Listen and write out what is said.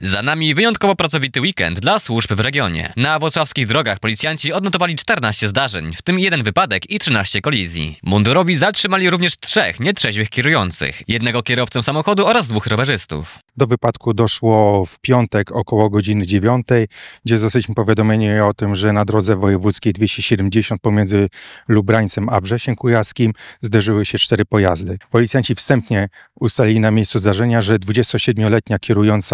Za nami wyjątkowo pracowity weekend dla służb w regionie. Na włocławskich drogach policjanci odnotowali 14 zdarzeń, w tym 1 wypadek i 13 kolizji. Mundurowi zatrzymali również 3 nietrzeźwych kierujących, 1 kierowcę samochodu oraz 2 rowerzystów. Do wypadku doszło w piątek około godziny 9, gdzie zostaliśmy powiadomieni o tym, że na drodze wojewódzkiej 270 pomiędzy Lubrańcem a Brzesiem Kujawskim zderzyły się 4 pojazdy. Policjanci wstępnie ustalili na miejscu zdarzenia, że 27-letnia kierująca